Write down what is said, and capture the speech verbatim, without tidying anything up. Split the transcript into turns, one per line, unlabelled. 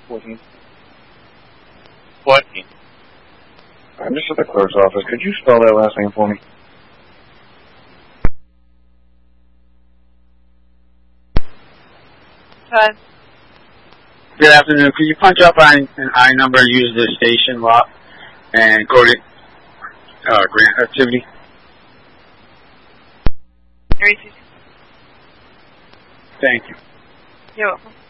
fourteen.
fourteen.
I'm just at the clerk's office. Could you spell that last name for me?
Hi.
Good afternoon. Could you punch up on an I number, use the station lock, and go to uh, grant activity?
Three, two, two.
Thank you.
You're welcome.